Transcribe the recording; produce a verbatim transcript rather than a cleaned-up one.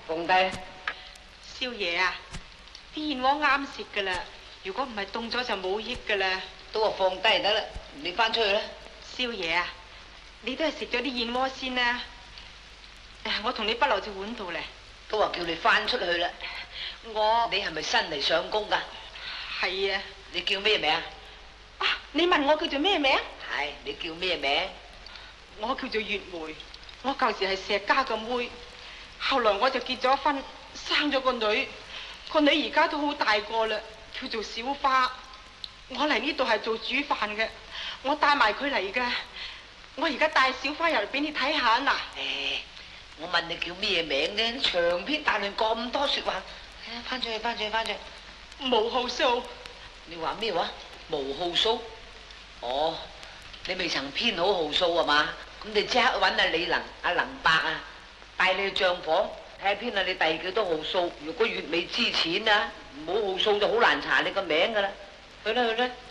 鳳帝， 少爺啊，啲燕窩啱食噶啦，如果唔係凍咗就冇益噶啦。 都話放低得啦，你翻出去啦。 少爺啊，你都係食咗啲燕窩先啦。我同你不留隻碗度咧。 都話叫你翻出去啦。 我你係咪新嚟上工噶？ 係啊。 你叫咩名？ 啊！你問我叫做咩名？ 係，你叫咩名？ 我叫做月梅，我舊時係石家嘅妹，後來我就結咗婚，生咗個女，個女而家都好大個啦，叫做小花。我嚟呢度係做煮飯嘅，我帶埋佢嚟嘅。我而家帶小花入嚟俾你睇下嗱。誒， 我問你叫咩名呢？長篇大論咁多說話，翻出去，翻出去，翻出去。 無號數。 你話咩話？無號數？哦，你未曾編好號數啊嘛？咁你即刻揾阿李能、阿能伯啊，帶你去帳房睇下編下你第幾多號數。如果月尾之前啊，冇號數就好難查你個名噶啦。去啦去啦。